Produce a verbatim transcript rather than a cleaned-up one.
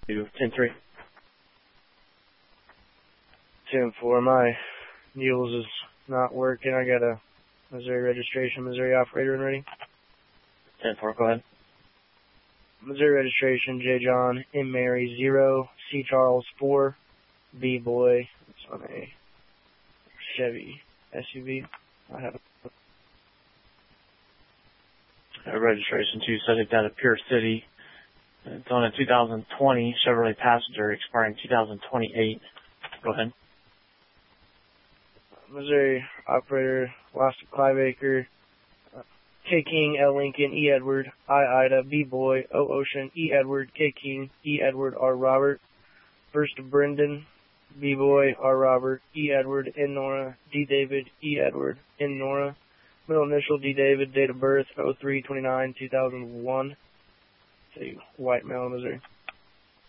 ten three. ten four, my mules is not working. I got a Missouri registration, Missouri operator and ready. ten four, go ahead. Missouri registration, J. John, M. Mary, zero, C. Charles, four, B. Boy. It's on a Chevy S U V. I have Uh, registration two, subject out of Pure City. It's on a two thousand twenty Chevrolet Passenger expiring two thousand twenty-eight. Go ahead. Missouri operator, lost to Clive Acre, uh, K. King, L. Lincoln, E. Edward, I. Ida, B. Boy, O. Ocean, E. Edward, K. King, E. Edward, R. Robert, first to Brendan, B. Boy, R. Robert, E. Edward, N. Nora, D. David, E. Edward, N. Nora, middle initial, D. David, date of birth, oh three twenty-nine two thousand one. It's a white male in Missouri.